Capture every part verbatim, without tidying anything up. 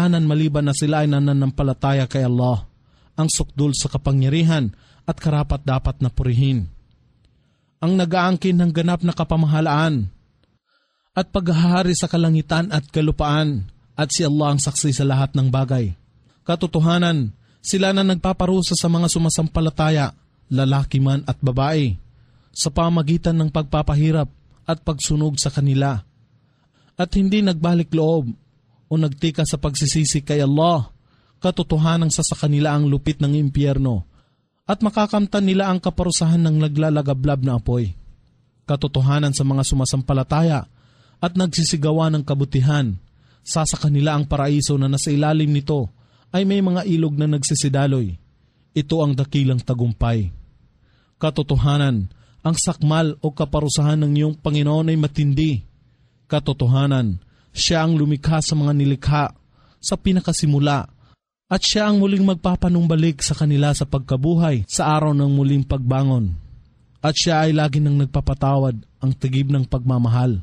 katotohanan maliban na sila ay nananampalataya kay Allah, ang sukdul sa kapangyarihan at karapat dapat na purihin. Ang nag-aangkin ng ganap na kapamahalaan at paghahari sa kalangitan at kalupaan, at si Allah ang saksi sa lahat ng bagay. Katotohanan, sila na nagpaparusa sa mga sumasampalataya, lalaki man at babae, sa pamagitan ng pagpapahirap at pagsunog sa kanila, at hindi nagbalik loob o nagtika sa pagsisisi kay Allah. Katotohanan sa sa kanila ang lupit ng impyerno, at makakamtan nila ang kaparusahan ng naglalagablab na apoy. Katotohanan sa mga sumasampalataya at nagsisigawa ng kabutihan, sa sa kanila ang paraiso na nasa ilalim nito ay may mga ilog na nagsisidaloy. Ito ang dakilang tagumpay. Katotohanan, ang sakmal o kaparusahan ng iyong Panginoon ay matindi. Katotohanan, siya ang lumikha sa mga nilikha sa pinakasimula, at siya ang muling magpapanumbalik sa kanila sa pagkabuhay sa araw ng muling pagbangon. At siya ay lagi nang nagpapatawad, ang tigib ng pagmamahal.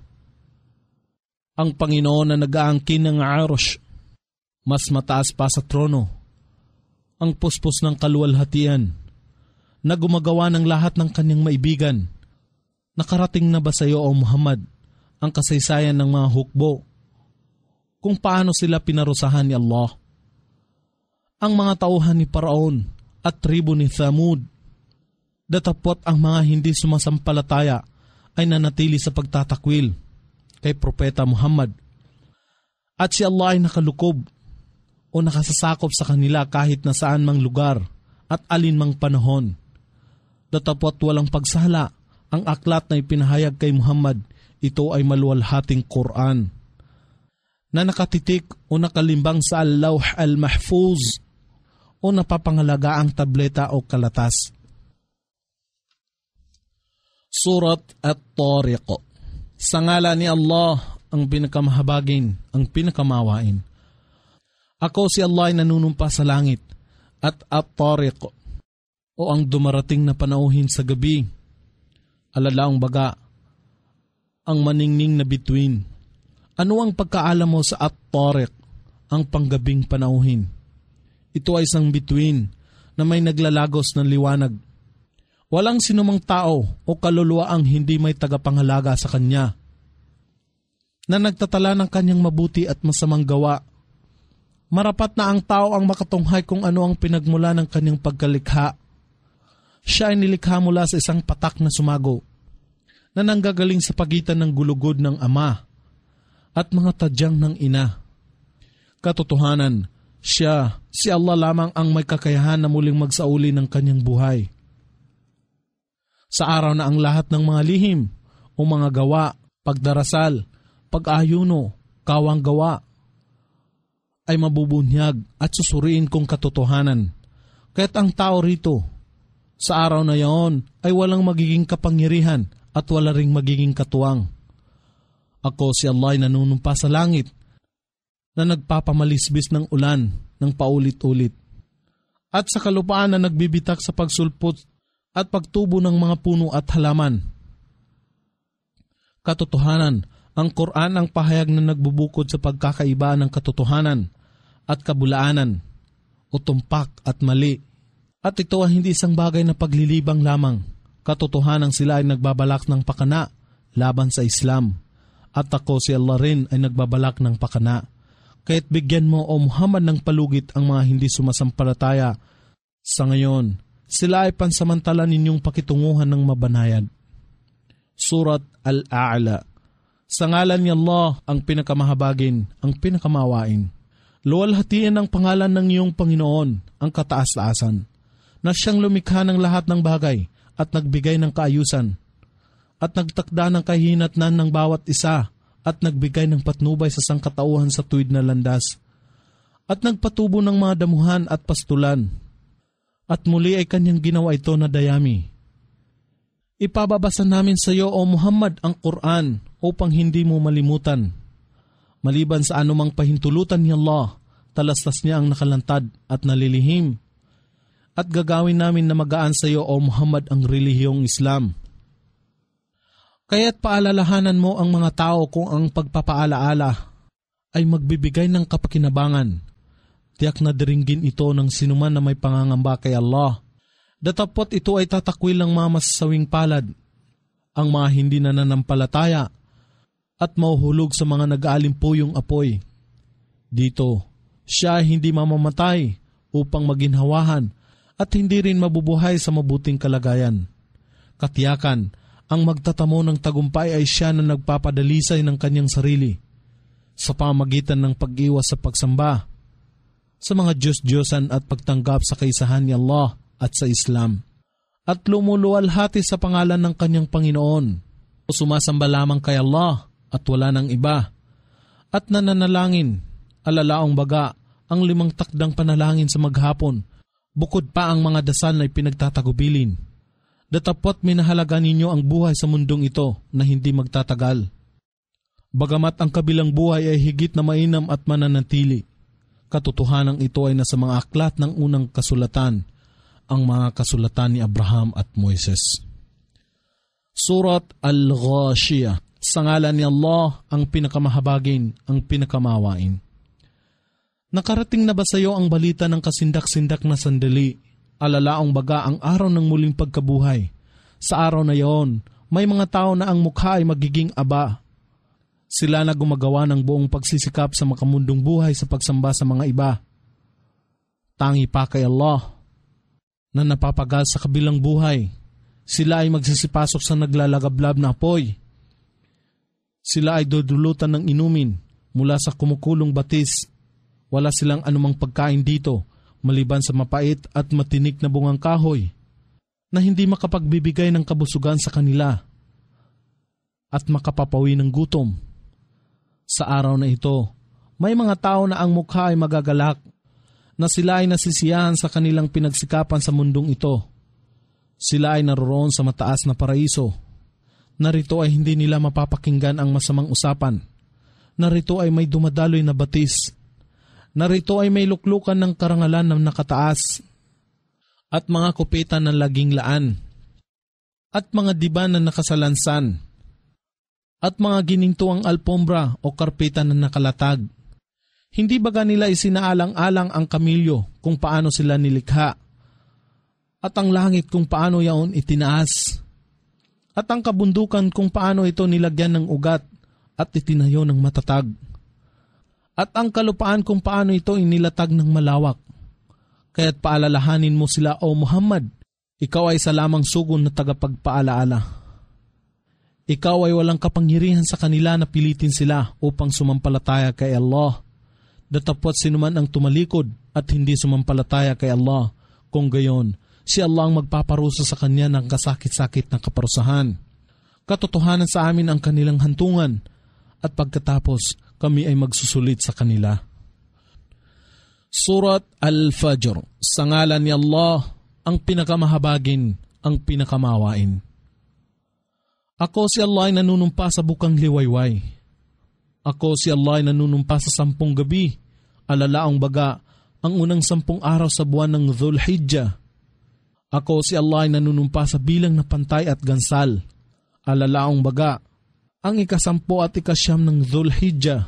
Ang Panginoon na nag-aangkin ng arush, mas mataas pa sa trono, ang puspos ng kaluwalhatian, na gumagawa ng lahat ng kanyang maibigan. Nakarating na ba sa iyo, O Muhammad, ang kasaysayan ng mga hukbo, kung paano sila pinarusahan ni Allah? Ang mga tauhan ni Paraon at tribo ni Thamud, datapot ang mga hindi sumasampalataya ay nanatili sa pagtatakwil kay Propeta Muhammad, at si Allah ay nakalukob o nakasasakop sa kanila kahit na saan mang lugar at alin mang panahon. Datapot walang pagsala ang aklat na ipinahayag kay Muhammad. Ito ay maluwalhating Quran na nakatitik o nakalimbang sa Al-Lawh Al-Mahfuz o napapangalagaang tableta o kalatas. Surat At-Tariq. Sa ngalan ni Allah, ang pinakamahabagin, ang pinakamawain. Ako si Allah ay nanunumpa sa langit, at At-Tariq o ang dumarating na panauhin sa gabi. Alalaong baga, ang maningning na bituin. Ano ang pagkaalam mo sa At-Tariq, ang panggabing panauhin? Ito ay isang bituin na may naglalagos ng liwanag. Walang sinumang tao o kaluluwa ang hindi may tagapangalaga sa kanya, na nagtatala ng kanyang mabuti at masamang gawa. Marapat na ang tao ang makatunghay kung ano ang pinagmula ng kanyang pagkalikha. Siya ay nilikha mula sa isang patak na sumago, na nanggagaling sa pagitan ng gulugod ng ama at mga tadyang ng ina. Katotohanan, siya, si Allah lamang ang may kakayahan na muling magsauli ng kanyang buhay. Sa araw na ang lahat ng mga lihim o mga gawa, pagdarasal, pag-ayuno, kawang gawa, ay mabubunyag at susuriin kong katotohanan. Kaya't ang tao rito, sa araw na yaon, ay walang magiging kapangyarihan at wala ring magiging katuwang. Ako si Allah ay nanunumpa sa langit, na nagpapamalisbis ng ulan ng paulit-ulit, at sa kalupaan na nagbibitak sa pagsulpot at pagtubo ng mga puno at halaman. Katotohanan, ang Quran ang pahayag na nagbubukod sa pagkakaiba ng katotohanan at kabulaanan o tumpak at mali. At ito ay hindi isang bagay na paglilibang lamang. Katotohanan sila ay nagbabalak ng pakana laban sa Islam. At ako si Allah rin ay nagbabalak ng pakana. Kaya't bigyan mo, O Muhammad, ng palugit ang mga hindi sumasampalataya. Sa ngayon, sila ay pansamantala ninyong pakitunguhan ng mabanayad. Surat Al-A'la. Sa ngalan ni Allah, ang pinakamahabagin, ang pinakamawain. Luwalhatian ang pangalan ng iyong Panginoon, ang kataas-taasan, na siyang lumikha ng lahat ng bagay at nagbigay ng kaayusan, at nagtakda ng kahinatnan ng bawat isa, at nagbigay ng patnubay sa sangkatauhan sa tuwid na landas, at nagpatubo ng mga damuhan at pastulan, at muli ay kanyang ginawa ito na dayami. Ipababasa namin sa iyo, O Muhammad, ang Quran upang hindi mo malimutan. Maliban sa anumang pahintulutan ni Allah, talastas niya ang nakalantad at nalilihim. At gagawin namin na magaan sa iyo, O Muhammad, ang relihiyong Islam. Kaya't paalalahanan mo ang mga tao kung ang pagpapaalaala ay magbibigay ng kapakinabangan Tiyak na diringgin ito ng sinuman na may pangangamba kay Allah. Datapot ito ay tatakwil ng mga masasawing palad, ang mga hindi nananampalataya, at mauhulog sa mga nag-aalimpuyong apoy. Dito, siya ay hindi mamamatay upang maginhawahan at hindi rin mabubuhay sa mabuting kalagayan. Katiyakan, ang magtatamo ng tagumpay ay siya na nagpapadalisay ng kanyang sarili sa pamagitan ng pag-iwas sa pagsamba sa mga Diyos-Diyosan at pagtanggap sa kaisahan ni Allah at sa Islam, at lumuluwalhati sa pangalan ng kanyang Panginoon o sumasamba lamang kay Allah at wala ng iba, at nananalangin, alalaong baga, ang limang takdang panalangin sa maghapon, bukod pa ang mga dasal na ipinagtatagubilin. Datapot minahalaga ninyo ang buhay sa mundong ito na hindi magtatagal. Bagamat ang kabilang buhay ay higit na mainam at mananatili, katotohanan ito ay nasa mga aklat ng unang kasulatan, ang mga kasulatan ni Abraham at Moises. Surat Al-Ghashiyah. Sa ngalan ni Allah, ang pinakamahabagin, ang pinakamawain. Nakarating na ba sa iyo ang balita ng kasindak-sindak na sandali, alalaong baga ang araw ng muling pagkabuhay? Sa araw na iyon, may mga tao na ang mukha ay magiging aba. Sila na gumagawa ng buong pagsisikap sa makamundong buhay sa pagsamba sa mga iba. Tangi pa kay Allah na napapagal sa kabilang buhay. Sila ay magsisipasok sa naglalagablab na apoy. Sila ay dudulutan ng inumin mula sa kumukulong batis. Wala silang anumang pagkain dito maliban sa mapait at matinik na bungang kahoy na hindi makapagbibigay ng kabusugan sa kanila at makapapawi ng gutom. Sa araw na ito, may mga tao na ang mukha ay magagalak, na sila ay nasisiyahan sa kanilang pinagsikapan sa mundong ito. Sila ay naroroon sa mataas na paraiso. Narito ay hindi nila mapapakinggan ang masamang usapan. Narito ay may dumadaloy na batis. Narito ay may luklukan ng karangalan na nakataas at mga kupitan ng laging laan at mga diban na nakasalansan at mga ginintuang alpombra o karpetan na nakalatag. Hindi baga nila isinaalang-alang ang kamilyo kung paano sila nilikha at ang langit kung paano yaon itinaas at ang kabundukan kung paano ito nilagyan ng ugat at itinayo ng matatag at ang kalupaan kung paano ito inilatag ng malawak. Kaya't paalalahanin mo sila, O Muhammad, ikaw ay sa lamang sugon na tagapagpaalaala. Ikaw ay walang kapangyarihan sa kanila na pilitin sila upang sumampalataya kay Allah. Datapot sinuman ang tumalikod at hindi sumampalataya kay Allah, kung gayon, si Allah ang magpaparusa sa kanya ng kasakit-sakit na kaparusahan. Katotohanan sa amin ang kanilang hantungan at pagkatapos kami ay magsusulit sa kanila. Surat Al-Fajr. Sa ngalan ni Allah, ang pinakamahabagin, ang pinakamawain. Ako si Allah ay nanunumpa sa bukang liwayway. Ako si Allah ay nanunumpa sa sampung gabi, alalaong baga, ang unang sampung araw sa buwan ng Dhul-Hijjah. Ako si Allah ay nanunumpa sa bilang na pantay at gansal, alalaong baga, ang ikasampo at ikasyam ng Dhul-Hijjah.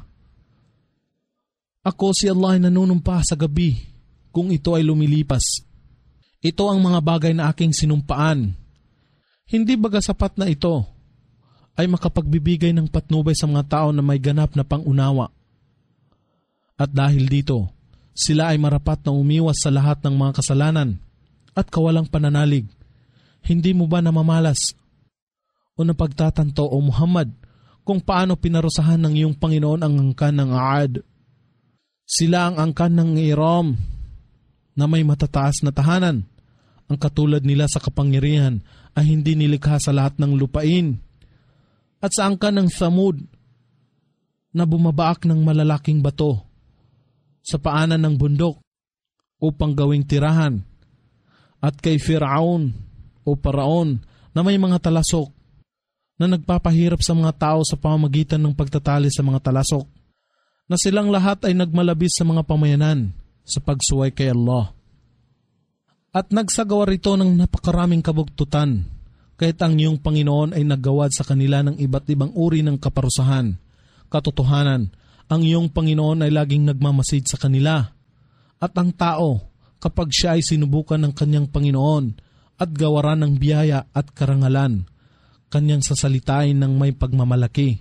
Ako si Allah ay nanunumpa sa gabi, kung ito ay lumilipas. Ito ang mga bagay na aking sinumpaan. Hindi baga sapat na ito ay makapagbibigay ng patnubay sa mga tao na may ganap na pangunawa. At dahil dito, sila ay marapat na umiwas sa lahat ng mga kasalanan at kawalang pananalig. Hindi mo ba namamalas o napagtatanto, O Muhammad, kung paano pinarusahan ng iyong Panginoon ang angkan ng Aad? Sila ang angkan ng Iram na may matataas na tahanan. Ang katulad nila sa kapangyarihan ay hindi nilikha sa lahat ng lupain. At sa angkan ng Thamud na bumabaak ng malalaking bato sa paanan ng bundok upang gawing tirahan. At kay Firaun o Paraon na may mga talasok na nagpapahirap sa mga tao sa pamamagitan ng pagtatali sa mga talasok, na silang lahat ay nagmalabis sa mga pamayanan sa pagsuway kay Allah. At nagsagawa rito ng napakaraming kabugtutan, kahit ang iyong Panginoon ay naggawad sa kanila ng iba't ibang uri ng kaparusahan. Katotohanan, ang iyong Panginoon ay laging nagmamasid sa kanila At ang tao, kapag siya ay sinubukan ng kanyang Panginoon at gawaran ng biyaya at karangalan, kanyang sasalitain ng may pagmamalaki.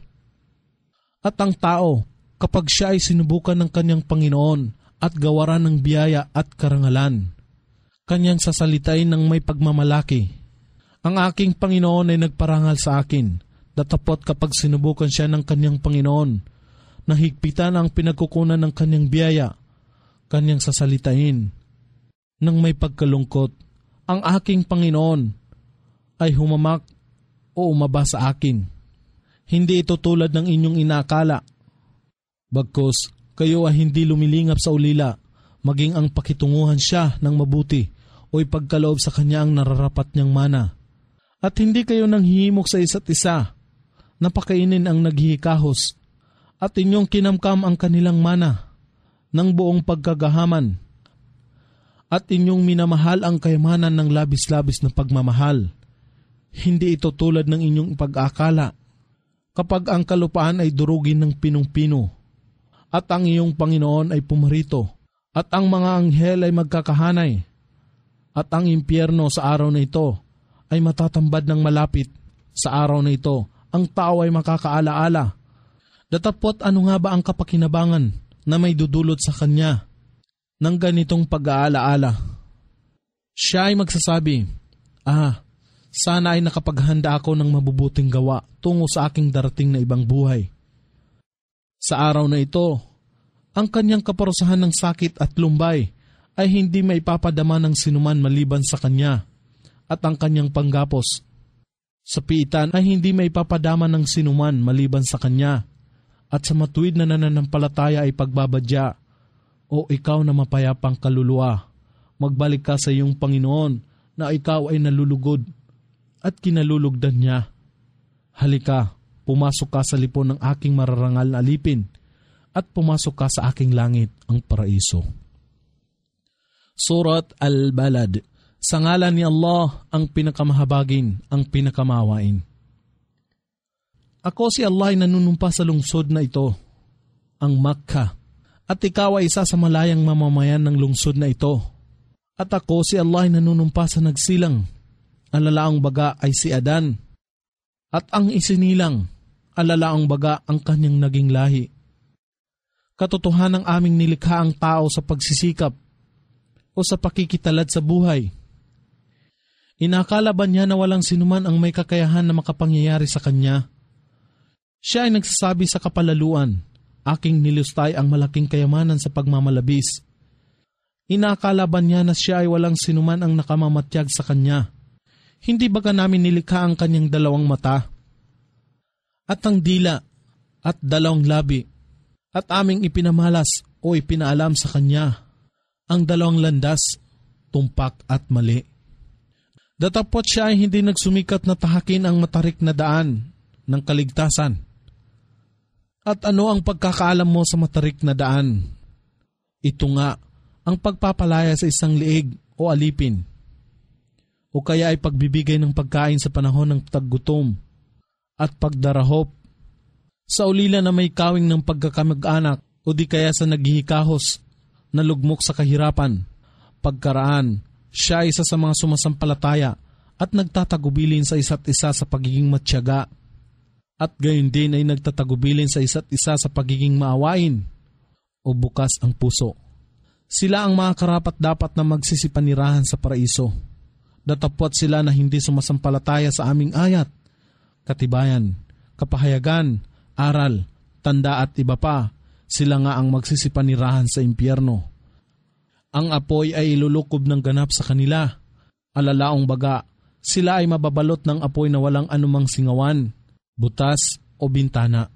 At ang tao, kapag siya ay sinubukan ng kanyang Panginoon at gawaran ng biyaya at karangalan, kanyang sasalitain ng may pagmamalaki. Ang aking Panginoon ay nagparangal sa akin, datapot kapag sinubukan siya ng kanyang Panginoon, nahigpitan ang pinagkukunan ng kanyang biyaya, kanyang sasalitain ng may pagkalungkot. Ang aking Panginoon ay humamak o umaba sa akin. Hindi ito tulad ng inyong inaakala. Bagkus, kayo ay hindi lumilingap sa ulila, maging ang pakitunguhan siya ng mabuti o ipagkaloob sa kanya ang nararapat niyang mana. At hindi kayo nanghihimok sa isa't isa, napakainin ang naghihikahos, at inyong kinamkam ang kanilang mana ng buong pagkagahaman, at inyong minamahal ang kayamanan ng labis-labis na pagmamahal. Hindi ito tulad ng inyong pag-akala. Kapag ang kalupaan ay durugin ng pinong-pino, at ang iyong Panginoon ay pumarito, at ang mga anghel ay magkakahanay, at ang impyerno sa araw na ito ay matatambad ng malapit. Sa araw na ito, ang tao ay makakaalaala. Datapot ano nga ba ang kapakinabangan na may dudulot sa kanya ng ganitong pag-aalaala? Siya ay magsasabi, Ah, sana ay nakapaghanda ako ng mabubuting gawa tungo sa aking darating na ibang buhay. Sa araw na ito, ang kanyang kaparusahan ng sakit at lumbay ay hindi maipapadama ng sinuman maliban sa kanya, at ang kanyang panggapos sa piitan ay hindi maipapadama ng sinuman maliban sa kanya, at sa matuwid na nananampalataya ay pagbabadya. O ikaw na mapayapang kaluluwa, magbalik ka sa iyong Panginoon na ikaw ay nalulugod at kinalulugdan niya. Halika, pumasok ka sa lipon ng aking mararangal na alipin at pumasok ka sa aking langit, ang paraiso. Surat Al-Balad. Sa ngalan ni Allah, ang pinakamahabagin, ang pinakamawain. Ako si Allah ay nanunumpa sa lungsod na ito, ang Makkah, at ikaw ay isa sa malayang mamamayan ng lungsod na ito. At ako si Allah ay nanunumpa sa nagsilang, ang lalaang baga ay si Adan, at ang isinilang, ang lalaang baga ang kanyang naging lahi. Katotohanang aming nilikha ang tao sa pagsisikap o sa pakikitalad sa buhay. Inakala ba niya na walang sinuman ang may kakayahan na makapangyayari sa kanya? Siya ay nagsasabi sa kapalaluan, aking nilustay ang malaking kayamanan sa pagmamalabis. Inakala ba niya na siya ay walang sinuman ang nakamamatyag sa kanya? Hindi baga namin nilikha ang kanyang dalawang mata, at ang dila, at dalawang labi, at aming ipinamalas o ipinaalam sa kanya ang dalawang landas, tumpak at mali. Datapot siya ay hindi nagsumikat na tahakin ang matarik na daan ng kaligtasan. At ano ang pagkakaalam mo sa matarik na daan? Ito nga, ang pagpapalaya sa isang liig o alipin, o kaya ay pagbibigay ng pagkain sa panahon ng taggutom at pagdarahop, sa ulila na may kawing ng pagkakamag-anak o di kaya sa naghihikahos na lugmok sa kahirapan. Pagkaraan, siya ay isa sa mga sumasampalataya at nagtatagubilin sa isa't isa sa pagiging matyaga, at gayon din ay nagtatagubilin sa isa't isa sa pagiging maawain o bukas ang puso. Sila ang mga karapat-dapat na magsisipanirahan sa paraiso. Datapot sila na hindi sumasampalataya sa aming ayat, katibayan, kapahayagan, aral, tanda at iba pa, sila nga ang magsisipanirahan sa impyerno. Ang apoy ay ilulukob ng ganap sa kanila. Alalaong baga, sila ay mababalot ng apoy na walang anumang singawan, butas o bintana.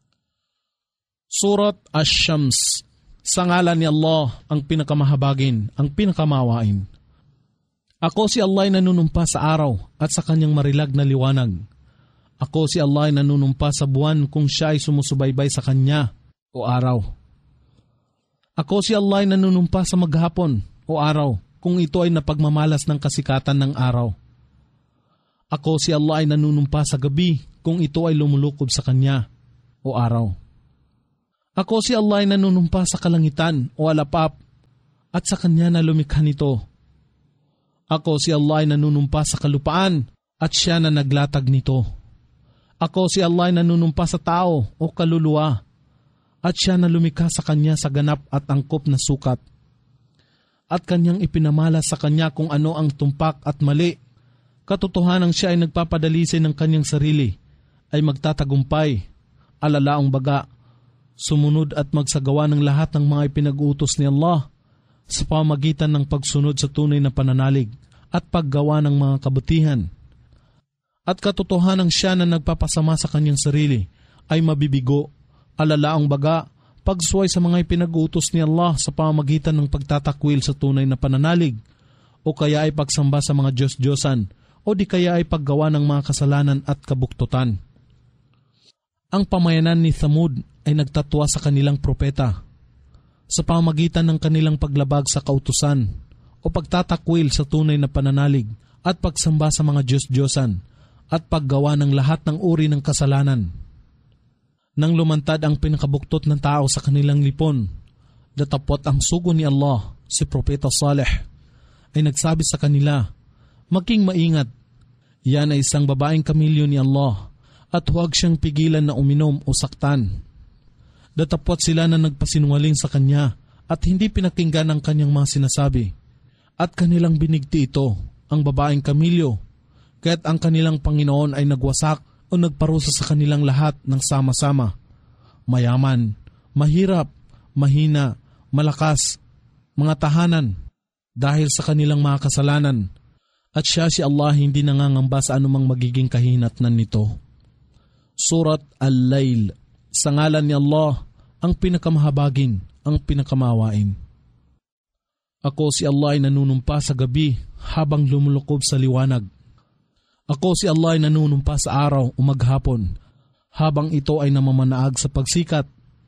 Surat Ash-Shams. Sa ngalan ni Allah, ang pinakamahabagin, ang pinakamawain. Ako si Allah ay nanunumpa sa araw at sa kanyang marilag na liwanag. Ako si Allah ay nanunumpa sa buwan kung siya ay sumusubaybay sa kanya o araw. Ako si Allah ay nanunumpa sa maghapon o araw kung ito ay napagmamalas ng kasikatan ng araw. Ako si Allah ay nanunumpa sa gabi kung ito ay lumulukob sa kanya o araw. Ako si Allah ay nanunumpa sa kalangitan o alapap at sa Kanya na lumikha nito. Ako si Allah ay nanunumpa sa kalupaan at Siya na naglatag nito. Ako si Allah ay nanunumpa sa tao o kaluluwa at Siya na lumikha sa Kanya sa ganap at angkop na sukat. At Kanyang ipinamala sa Kanya kung ano ang tumpak at mali. Katotohanang Siya ay nagpapadalisay ng Kanyang sarili, ay magtatagumpay, alalaong baga, sumunod at magsagawa ng lahat ng mga ipinag-utos ni Allah sa pamagitan ng pagsunod sa tunay na pananalig at paggawa ng mga kabutihan. At katotohanang Siya na nagpapasama sa Kanyang sarili ay mabibigo, alalaong baga, pagsuway sa mga ipinag-utos ni Allah sa pamagitan ng pagtatakwil sa tunay na pananalig o kaya ay pagsamba sa mga Diyos-Diyosan o di kaya ay paggawa ng mga kasalanan at kabuktutan. Ang pamayanan ni Thamud ay nagtatwa sa kanilang propeta sa pamagitan ng kanilang paglabag sa kautusan o pagtatakwil sa tunay na pananalig at pagsamba sa mga Diyos-Diyosan at paggawa ng lahat ng uri ng kasalanan. Nang lumantad ang pinakabuktot ng tao sa kanilang lipon, datapot ang sugo ni Allah, si Propeta Saleh, ay nagsabi sa kanila, "Maging maingat, yan ay isang babaeng kamilyo ni Allah at huwag siyang pigilan na uminom o saktan." Datapot sila na nagpasinungaling sa kanya at hindi pinakinggan ang kanyang mga sinasabi. At kanilang binigti ito, ang babaeng kamilyo, kaya't ang kanilang Panginoon ay nagwasak o nagparusa sa kanilang lahat ng sama-sama. Mayaman, mahirap, mahina, malakas, mga tahanan, dahil sa kanilang mga kasalanan. At Siya si Allah hindi nangangamba sa anumang magiging kahinatnan nito. Surat Al-Layl. Sa ngalan ni Allah, ang pinakamahabagin, ang pinakamawain. Ako si Allah ay nanunumpa sa gabi habang lumulukob sa liwanag. Ako si Allah ay nanunumpa sa araw o maghapon habang ito ay namamanaag sa pagsikat.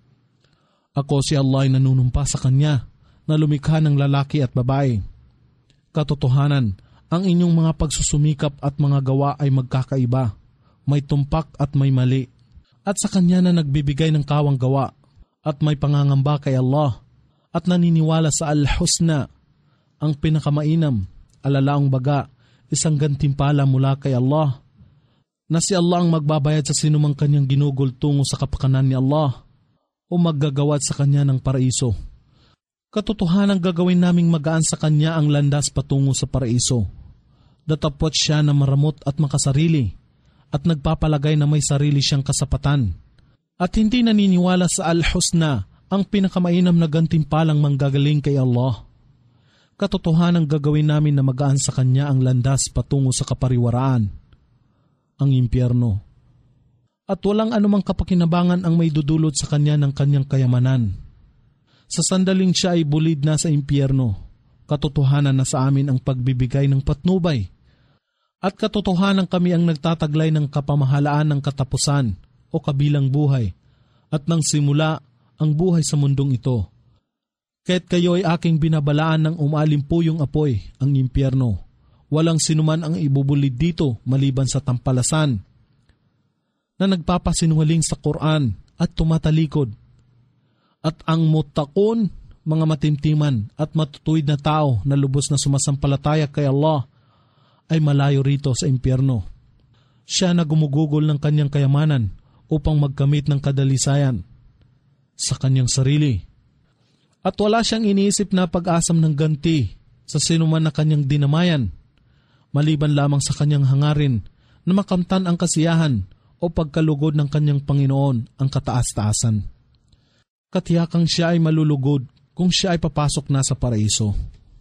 Ako si Allah ay nanunumpa sa Kanya na lumikha ng lalaki at babae. Katotohanan, ang inyong mga pagsusumikap at mga gawa ay magkakaiba, may tumpak at may mali. At sa Kanya na nagbibigay ng kawang gawa at may pangangamba kay Allah at naniniwala sa Al-Husna, ang pinakamainam, alalaong baga, isang gantimpala mula kay Allah, na si Allah ang magbabayad sa sinumang Kanyang ginugol tungo sa kapakanan ni Allah o maggagawad sa Kanya ng paraiso. Katotohanan gagawin naming magaan sa Kanya ang landas patungo sa paraiso. Datapot Siya na maramot at makasarili at nagpapalagay na may sarili siyang kasapatan. At hindi naniniwala sa Al-Husna, ang pinakamainam na gantimpalang manggagaling kay Allah. Katotohanan gagawin namin na magaan sa Kanya ang landas patungo sa kapariwaraan, ang impyerno. At walang anumang kapakinabangan ang may dudulot sa Kanya ng Kanyang kayamanan. Sa sandaling Siya ay bulid na sa impyerno, katotohanan na sa amin ang pagbibigay ng patnubay. At katotohanan kami ang nagtataglay ng kapamahalaan ng katapusan o kabilang buhay, at nang simula ang buhay sa mundong ito. Kaya't kayo ay aking binabalaan ng umalimpuyong apoy, ang impyerno. Walang sinuman ang ibubulid dito maliban sa tampalasan, na nagpapasinungaling sa Quran at tumatalikod. At ang mutakon, mga matimtiman at matutuwid na tao na lubos na sumasampalataya kay Allah, ay malayo rito sa impyerno. Siya na gumugugol ng kanyang kayamanan upang magkamit ng kadalisayan sa kanyang sarili. At wala siyang iniisip na pag-asam ng ganti sa sinuman na kanyang dinamayan, maliban lamang sa kanyang hangarin na makamtan ang kasiyahan o pagkalugod ng kanyang Panginoon, ang kataas-taasan. Katiyakang Siya ay malulugod kung Siya ay papasok na sa paraiso.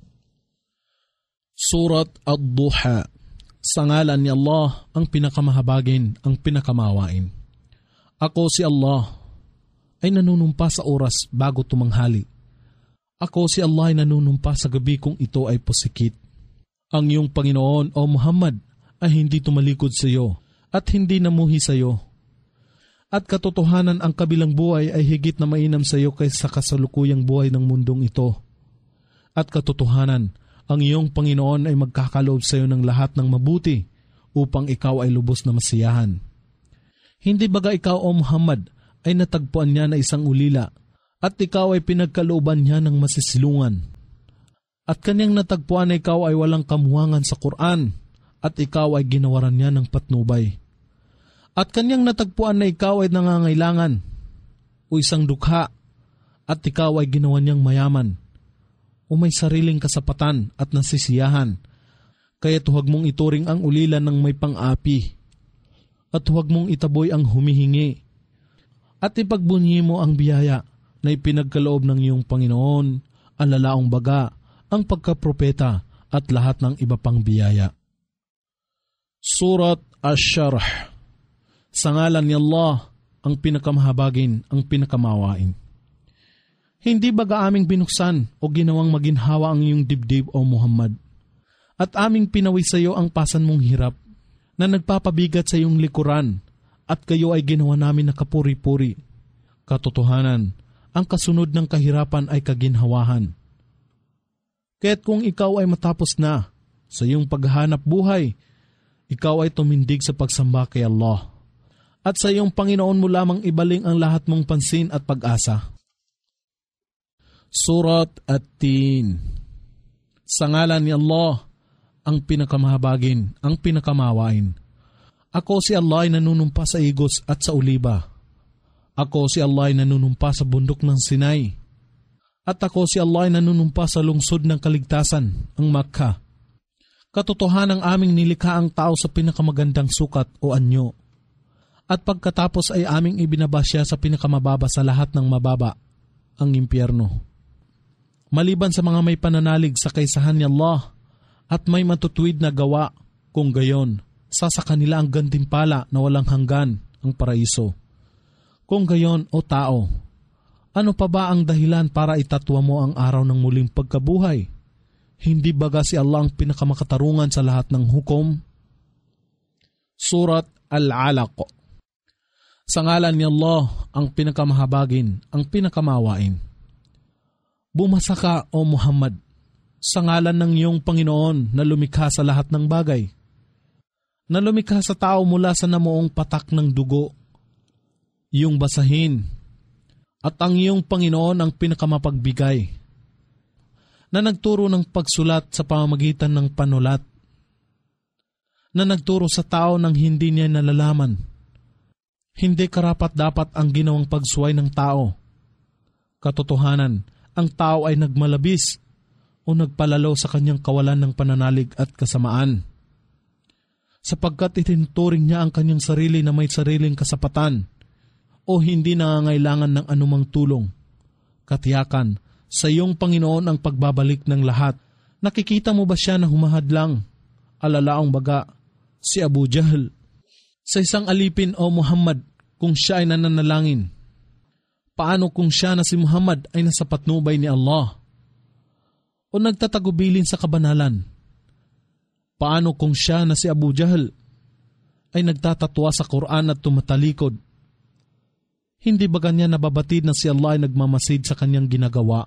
Surat Ad-Duha. Sa ngalan ni Allah, ang pinakamahabagin, ang pinakamawain. Ako si Allah ay nanunumpa sa oras bago tumanghali. Ako si Allah ay nanunumpa sa gabi kung ito ay pusikit. Ang iyong Panginoon o Muhammad ay hindi tumalikod sa iyo at hindi namuhi sa iyo. At katotohanan ang kabilang buhay ay higit na mainam sa iyo kaysa kasalukuyang buhay ng mundong ito. At katotohanan, ang iyong Panginoon ay magkakaloob sa iyo ng lahat ng mabuti upang ikaw ay lubos na masiyahan. Hindi baga ikaw o Muhammad ay natagpuan niya na isang ulila at ikaw ay pinagkalooban niya ng masisilungan. At kanyang natagpuan na ikaw ay walang kamuhangan sa Quran at ikaw ay ginawaran niya ng patnubay. At kanyang natagpuan na ikaw ay nangangailangan o isang dukha at ikaw ay ginawa niyang mayaman o may sariling kasapatan at nasisiyahan. Kaya huwag mong ituring ang ulila ng may pang-api at huwag mong itaboy ang humihingi at ipagbunyi mo ang biyaya na ipinagkaloob ng iyong Panginoon, ang lalaong baga, ang pagkapropeta at lahat ng iba pang biyaya. Surat Ash-Sharh. Sa ngalan ni Allah, ang pinakamahabagin, ang pinakamawain. Hindi baga aming binuksan o ginawang maginhawa ang iyong dibdib o Muhammad? At aming pinawi sa iyo ang pasan mong hirap na nagpapabigat sa iyong likuran at kayo ay ginawa namin na kapuri-puri. Katotohanan, ang kasunod ng kahirapan ay kaginhawahan. Kaya't kung ikaw ay matapos na sa iyong paghahanap buhay, ikaw ay tumindig sa pagsamba kay Allah. At sa iyong Panginoon mo lamang ibaling ang lahat mong pansin at pag-asa. Surat At-Tin. Sa ngalan ni Allah, ang pinakamahabagin, ang pinakamawain. Ako si Allah ay nanunumpa sa igos at sa uliba. Ako si Allah ay nanunumpa sa bundok ng Sinai. At ako si Allah ay nanunumpa sa lungsod ng kaligtasan, ang Makkah. Katotohanan ang aming nilikha ang tao sa pinakamagandang sukat o anyo. At pagkatapos ay aming ibinaba siya sa pinakamababa sa lahat ng mababa, ang impyerno. Maliban sa mga may pananalig sa kaisahan ni Allah at may matutuwid na gawa, kung gayon, sa sa kanila ang gantimpala na walang hanggan, ang paraiso. Kung gayon, o tao, ano pa ba ang dahilan para itatwa mo ang araw ng muling pagkabuhay? Hindi baga si Allah ang pinakamakatarungan sa lahat ng hukom? Surat Al-Alaq. Sa ngalan ni Allah, ang pinakamahabagin, ang pinakamawain. Bumasa ka, O Muhammad, sa ngalan ng iyong Panginoon na lumikha sa lahat ng bagay. Na lumikha sa tao mula sa namuong patak ng dugo. Iyong basahin. At ang iyong Panginoon ang pinakamapagbigay. Na nagturo ng pagsulat sa pamamagitan ng panulat. Na nagturo sa tao ng hindi niya nalalaman. Hindi karapat-dapat ang ginawang pagsuway ng tao. Katotohanan, ang tao ay nagmalabis o nagpalalo sa kanyang kawalan ng pananalig at kasamaan. Sapagkat itinuturing niya ang kanyang sarili na may sariling kasapatan o hindi nangangailangan ng anumang tulong. Katiyakan, sa iyong Panginoon ang pagbabalik ng lahat. Nakikita mo ba siya na humahadlang? Alalaong baga, si Abu Jahl. Sa isang alipin, O Muhammad, kung siya ay nananalangin. Paano kung siya na si Muhammad ay nasa patnubay ni Allah? O nagtatagubilin sa kabanalan? Paano kung siya na si Abu Jahl ay nagtatatwa sa Quran at tumatalikod? Hindi ba ganyan nababatid na si Allah ay nagmamasid sa kanyang ginagawa?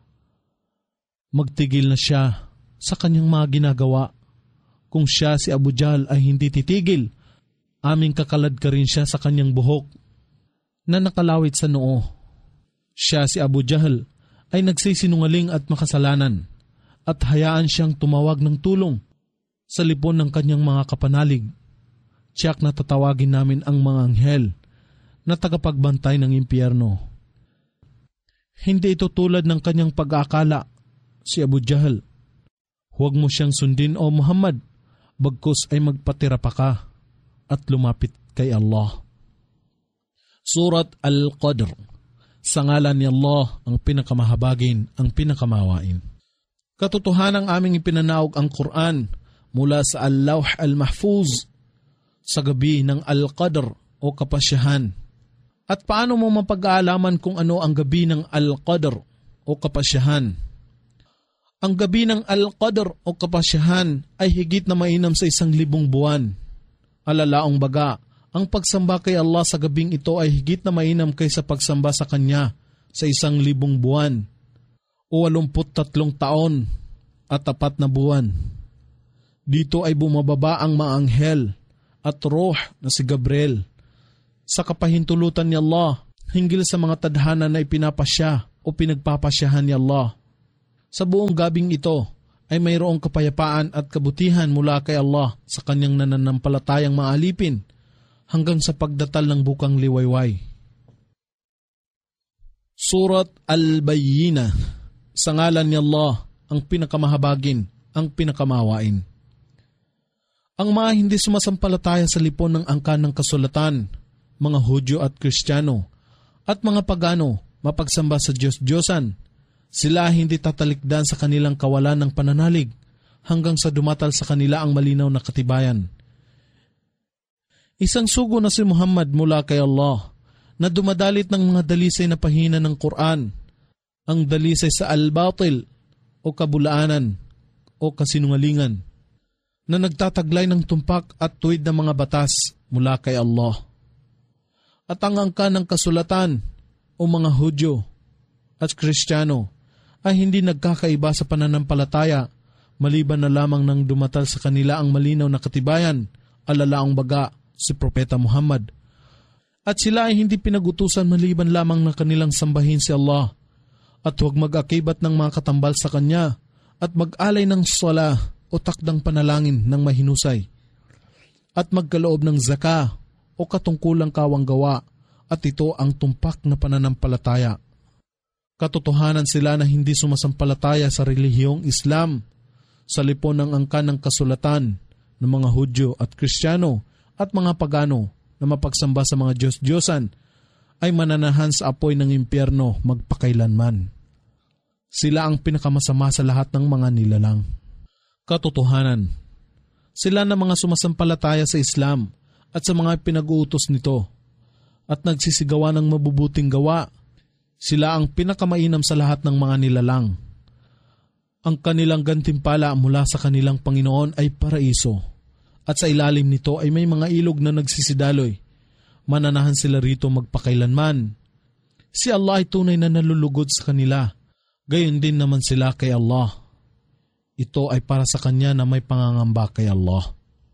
Magtigil na siya sa kanyang mga ginagawa. Kung siya si Abu Jahl ay hindi titigil, aming kakalad ka rin siya sa kanyang buhok na nakalawit sa noo. Siya si Abu Jahl ay nagsisinungaling at makasalanan at hayaan siyang tumawag ng tulong sa lipon ng kanyang mga kapanalig. Tiyak na tatawagin namin ang mga anghel na tagapagbantay ng impyerno. Hindi ito tulad ng kanyang pag-aakala, si Abu Jahl. Huwag mo siyang sundin, O Muhammad, bagkus ay magpatira pa ka at lumapit kay Allah. Surat Al-Qadr. Sa ngalan ni Allah, ang pinakamahabagin, ang pinakamawain. Katotohanan aming ipinanaog ang Quran mula sa Al-Lawh Al-Mahfuz sa gabi ng Al-Qadr o kapasyahan. At paano mo mapag-aalaman kung ano ang gabi ng Al-Qadr o kapasyahan? Ang gabi ng Al-Qadr o kapasyahan ay higit na mainam sa isang libong buwan. Alalaong baga, ang pagsamba kay Allah sa gabing ito ay higit na mainam kaysa pagsamba sa Kanya sa isang libong buwan o walumput tatlong taon at tapat na buwan. Dito ay bumababa ang mga anghel at roh na si Gabriel sa kapahintulutan ni Allah hinggil sa mga tadhana na ipinapasya o pinagpapasyahan ni Allah. Sa buong gabing ito, ay mayroong kapayapaan at kabutihan mula kay Allah sa kanyang nananampalatayang mga alipin hanggang sa pagdatal ng bukang liwayway. Surat Al-Bayyinah. Sa ngalan ni Allah, ang pinakamahabagin, ang pinakamawain. Ang mga hindi sumasampalataya sa lipon ng angkan ng kasulatan, mga Hudyo at Kristiyano, at mga pagano, mapagsamba sa Diyos-Diyosan, sila hindi tatalikdan sa kanilang kawalan ng pananalig hanggang sa dumatal sa kanila ang malinaw na katibayan. Isang sugo na si Muhammad mula kay Allah na dumadalit ng mga dalisay na pahina ng Quran, ang dalisay sa al-batil o kabulaanan o kasinungalingan, na nagtataglay ng tumpak at tuwid ng mga batas mula kay Allah. At ang angkan ng kasulatan o mga Hudyo at Kristiyano ay hindi nagkakaiba sa pananampalataya maliban na lamang nang dumatal sa kanila ang malinaw na katibayan, alalaang baga si Propeta Muhammad. At sila ay hindi pinagutusan maliban lamang na kanilang sambahin si Allah at huwag mag-akibat ng mga katambal sa Kanya at mag-alay ng sala o takdang panalangin ng mahinusay at magkaloob ng zaka o katungkulang kawang gawa, at ito ang tumpak na pananampalataya. Katotohanan sila na hindi sumasampalataya sa relihiyong Islam sa lipon ng angkan ng kasulatan ng mga Hudyo at Kristiyano at mga pagano na mapagsamba sa mga Diyos-Diyosan ay mananahan sa apoy ng impyerno magpakailanman. Sila ang pinakamasama sa lahat ng mga nilalang. Katotohanan, sila na mga sumasampalataya sa Islam at sa mga pinag-uutos nito at nagsisigawa ng mabubuting gawa, sila ang pinakamainam sa lahat ng mga nilalang. Ang kanilang gantimpala mula sa kanilang Panginoon ay paraiso, at sa ilalim nito ay may mga ilog na nagsisidaloy. Mananahan sila rito magpakailanman. Si Allah ay tunay na nalulugod sa kanila, gayon din naman sila kay Allah. Ito ay para sa Kanya na may pangangamba kay Allah.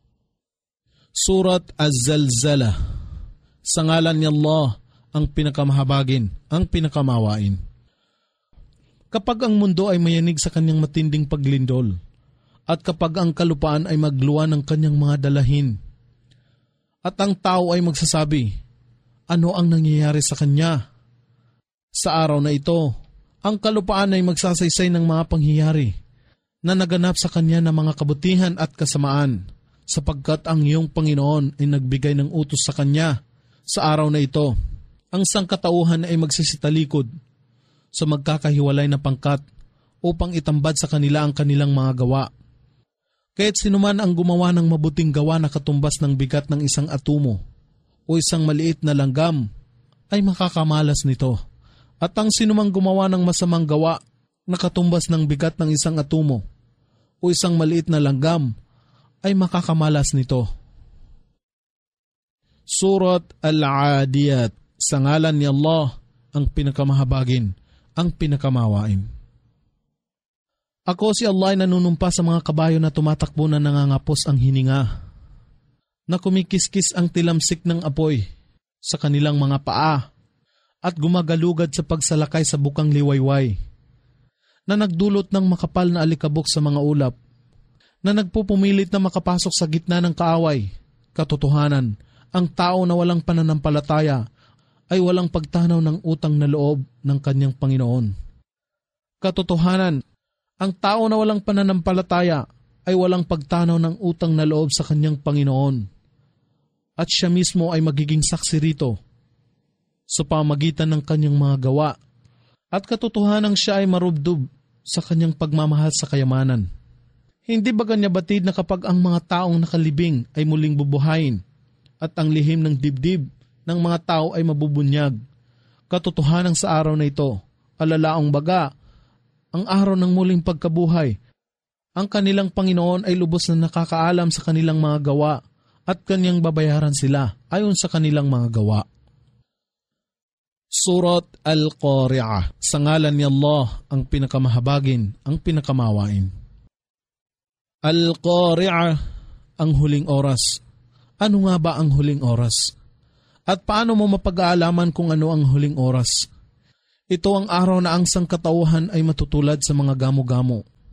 Surat Az-Zalzalah. Sa ngalan ni Allah, ang pinakamahabagin, ang pinakamawain. Kapag ang mundo ay mayanig sa kanyang matinding paglindol, at kapag ang kalupaan ay magluwa ng kanyang mga dalahin, at ang tao ay magsasabi, ano ang nangyayari sa kanya? Sa araw na ito, ang kalupaan ay magsasaysay ng mga pangyayari na naganap sa kanya ng mga kabutihan at kasamaan, sapagkat ang iyong Panginoon ay nagbigay ng utos sa kanya. Sa araw na ito, ang sangkatauhan ay magsisitalikod sa magkakahiwalay na pangkat upang itambad sa kanila ang kanilang mga gawa. Kaya't sinuman ang gumawa ng mabuting gawa na katumbas ng bigat ng isang atomo o isang maliit na langgam ay makakamalas nito. At ang sinumang gumawa ng masamang gawa na katumbas ng bigat ng isang atomo o isang maliit na langgam ay makakamalas nito. Surat Al-Adiyat. Sa ngalan ni Allah, ang pinakamahabagin, ang pinakamawain. Ako si Allah ay nanunumpa sa mga kabayo na tumatakbo na nangangapos ang hininga, na kumikiskis ang tilamsik ng apoy sa kanilang mga paa at gumagalugad sa pagsalakay sa bukang liwayway, na nagdulot ng makapal na alikabok sa mga ulap, na nagpupumilit na makapasok sa gitna ng kaaway. Katotohanan, ang tao na walang pananampalataya ay walang pagtanaw ng utang na loob ng kanyang Panginoon. Katotohanan, ang tao na walang pananampalataya ay walang pagtanaw ng utang na loob sa kanyang Panginoon. At siya mismo ay magiging saksi rito sa pamagitan ng kanyang mga gawa. At katotohanan siya ay marubdob sa kanyang pagmamahal sa kayamanan. Hindi ba kanya batid na kapag ang mga taong nakalibing ay muling bubuhayin at ang lihim ng dibdib ng mga tao ay mabubunyag? Katotohanan sa araw na ito, alalaang baga, ang araw ng muling pagkabuhay, ang kanilang Panginoon ay lubos na nakakaalam sa kanilang mga gawa at kanyang babayaran sila ayon sa kanilang mga gawa. Surat Al-Qari'ah. Sa ngalan ni Allah, ang pinakamahabagin, ang pinakamawain. Al-Qari'ah, ang huling oras. Ano nga ba ang huling oras? At paano mo mapag-aalaman kung ano ang huling oras? Ito ang araw na ang sangkatauhan ay matutulad sa mga gamo-gamo.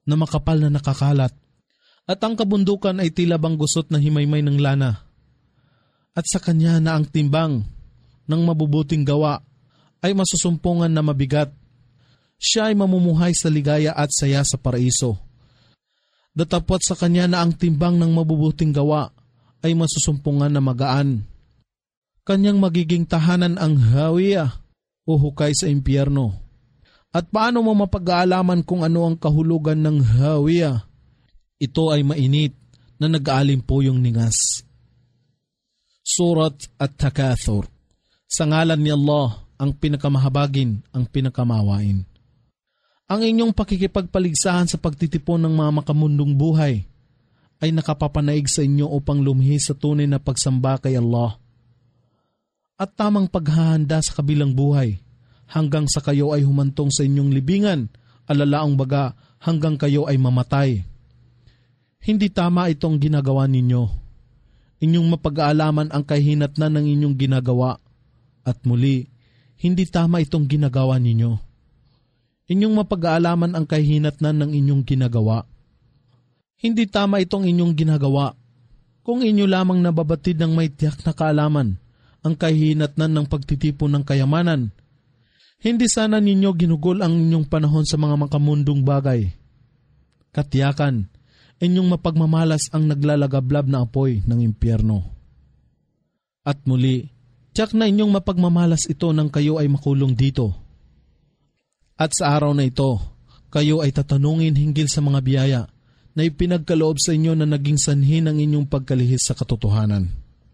na makapal na nakakalat, at ang kabundukan ay tila bang gusot na himaymay ng lana. At sa kanya na ang timbang ng mabubuting gawa ay masusumpungan na mabigat. Siya ay mamumuhay sa ligaya at saya sa paraiso. Datapwat sa kanya na ang timbang ng mabubuting gawa ay masusumpungan na magaan. Kanyang magiging tahanan ang hawiyah o hukay sa impyerno. At paano mo mapag-aalaman kung ano ang kahulugan ng hawiyah? Ito ay mainit na nag-aalim po yung ningas. Surat At-Takathur. Sa ngalan ni Allah, ang pinakamahabagin, ang pinakamawain. Ang inyong pakikipagpaligsahan sa pagtitipon ng mga makamundong buhay ay nakapapanaig sa inyo upang lumihis sa tunay na pagsamba kay Allah. At tamang paghahanda sa kabilang buhay hanggang sa kayo ay humantong sa inyong libingan, alalaang baga hanggang kayo ay mamatay. Hindi tama itong ginagawa ninyo. Inyong mapag-aalaman ang kahinatnan ng inyong ginagawa. At muli, hindi tama itong ginagawa ninyo. Inyong mapag-aalaman ang kahinatnan ng inyong ginagawa. Hindi tama itong inyong ginagawa. Kung inyo lamang nababatid ng may tiyak na kaalaman ang kahinatnan ng pagtitipon ng kayamanan, hindi sana ninyo ginugol ang inyong panahon sa mga makamundong bagay. Katiyakan, inyong mapagmamalas ang naglalagablab na apoy ng impyerno. At muli, tiyak na inyong mapagmamalas ito nang kayo ay makulong dito. At sa araw na ito, kayo ay tatanungin hinggil sa mga biyaya na ipinagkaloob sa inyo na naging sanhi ng inyong pagkalihis sa katotohanan.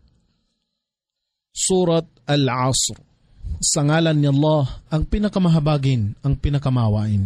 Surat Al-Asr. Sa ngalan ni Allah, ang pinakamahabagin, ang pinakamawain.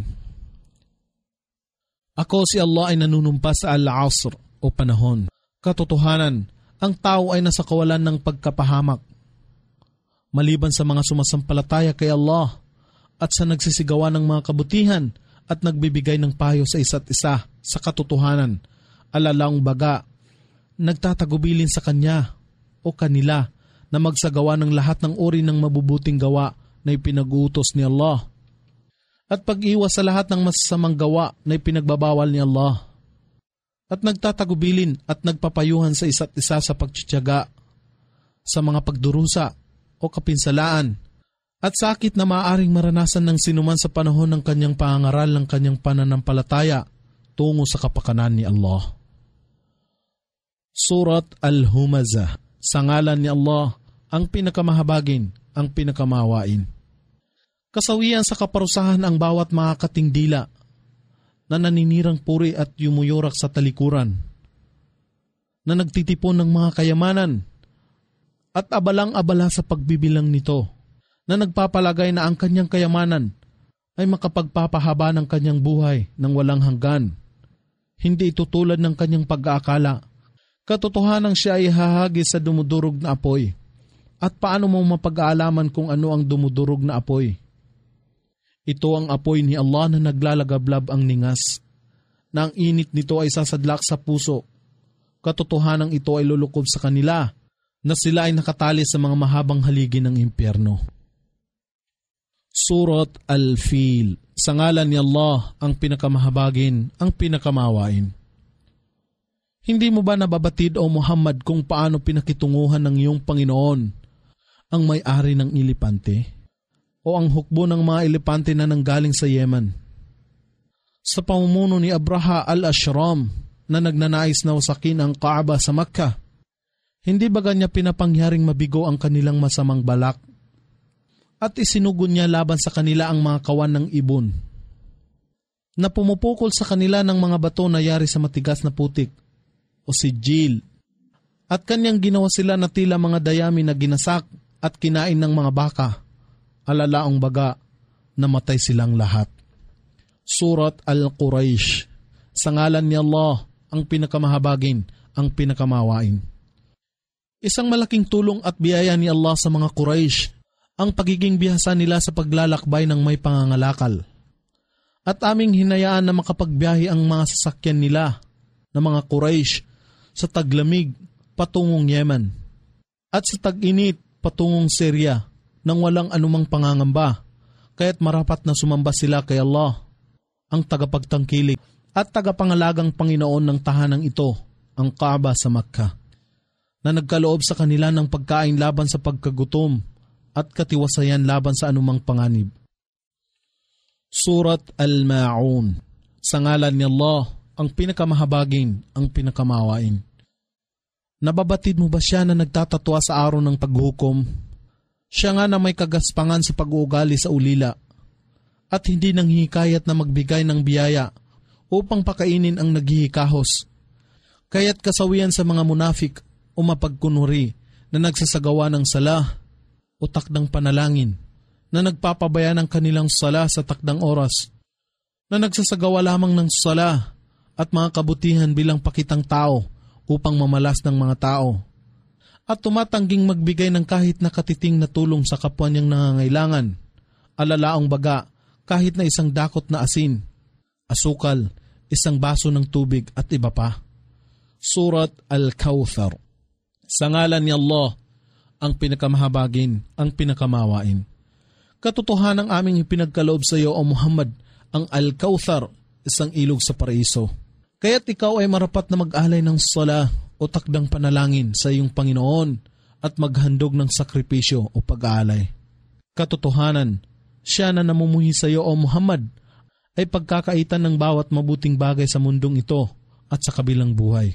Ako si Allah ay nanunumpa sa Al-Asr o panahon. Katotohanan, ang tao ay nasa kawalan ng pagkapahamak. Maliban sa mga sumasampalataya kay Allah at sa nagsisigawa ng mga kabutihan at nagbibigay ng payo sa isa't isa sa katotohanan, alalaong baga, nagtatagubilin sa kanya o kanila na magsagawa ng lahat ng uri ng mabubuting gawa na ipinag-uutos ni Allah at pag-iwas sa lahat ng masasamang gawa na ipinagbabawal ni Allah at nagtatagubilin at nagpapayuhan sa isa't isa sa pagtitiyaga sa mga pagdurusa o kapinsalaan at sakit na maaaring maranasan ng sinuman sa panahon ng kanyang pangangaral ng kanyang pananampalataya tungo sa kapakanan ni Allah. Surat Al-Humazah. Sa ngalan ni Allah, ang pinakamahabagin, ang pinakamawain. Kasawian sa kaparusahan ang bawat makakating dila na naninirang puri at yumuyurak sa talikuran, na nagtitipon ng mga kayamanan at abalang-abala sa pagbibilang nito, na nagpapalagay na ang kanyang kayamanan ay makapagpapahaba ng kanyang buhay ng walang hanggan. Hindi ito tulad ng kanyang pag-aakala. Katotohanang siya ay hahagis sa dumudurog na apoy. At paano mo mapag-aalaman kung ano ang dumudurog na apoy? Ito ang apoy ni Allah na naglalagablab ang ningas, na ang init nito ay sasadlak sa puso. Katotohanang ito ay lulukob sa kanila, na sila ay nakatali sa mga mahabang haligi ng impyerno. Surat Al-Fil. Sa ngalan ni Allah, ang pinakamahabagin, ang pinakamawain. Hindi mo ba nababatid o Muhammad kung paano pinakitunguhan ng iyong Panginoon ang may-ari ng elepante o ang hukbo ng mga elepante na nanggaling sa Yemen? Sa pamumuno ni Abraha al-Ashram na nagnanais na wasakin ang Kaaba sa Makkah, hindi ba kanya pinapangyaring mabigo ang kanilang masamang balak at isinugon niya laban sa kanila ang mga kawan ng ibon na pumupukol sa kanila ng mga bato na yari sa matigas na putik o sijil, at kanyang ginawa sila na tila mga dayami na ginasak at kinain ng mga baka, alalaong baga, namatay silang lahat. Surat Al-Quraysh. Sa ngalan ni Allah, ang pinakamahabagin, ang pinakamawain. Isang malaking tulong at biyaya ni Allah sa mga Quraysh ang pagiging bihasa nila sa paglalakbay ng may pangangalakal. At aming hinayaan na makapagbiyahe ang mga sasakyan nila na mga Quraysh sa taglamig patungong Yemen at sa tag-init patungong Syria nang walang anumang pangangamba, kaya't marapat na sumamba sila kay Allah, ang tagapagtangkilik at tagapangalagang Panginoon ng tahanang ito, ang Kaaba sa Makkah, na nagkaloob sa kanila ng pagkain laban sa pagkagutom at katiwasayan laban sa anumang panganib. Surat Al-Ma'un. Sa ngalan ni Allah, ang pinakamahabagin, ang pinakamawain. Nababatid mo ba siya na nagtatatwa sa araw ng paghukom? Siya nga na may kagaspangan sa pag-uugali sa ulila at hindi nanghihikayat na magbigay ng biyaya upang pakainin ang naghihikahos. Kaya't kasawian sa mga munafik o mapagkunuri na nagsasagawa ng sala o takdang panalangin, na nagpapabaya ng kanilang sala sa takdang oras, na nagsasagawa lamang ng sala at mga kabutihan bilang pakitang tao upang mamalas ng mga tao, at tumatangging magbigay ng kahit na katiting na tulong sa kapwa niyang nangangailangan, alalaong baga kahit na isang dakot na asin, asukal, isang baso ng tubig at iba pa. Surat Al-Kawthar. Sa ngalan ni Allah, ang pinakamahabagin, ang pinakamawain. Katotohanan ang aming ipinagkaloob sa iyo, O Muhammad, ang Al-Kawthar, isang ilog sa paraiso. Kaya't ikaw ay marapat na mag-alay ng sala o takdang panalangin sa iyong Panginoon at maghandog ng sakripisyo o pag-aalay. Katotohanan, siya na namumuhi sa iyo, O Muhammad, ay pagkakaitan ng bawat mabuting bagay sa mundong ito at sa kabilang buhay.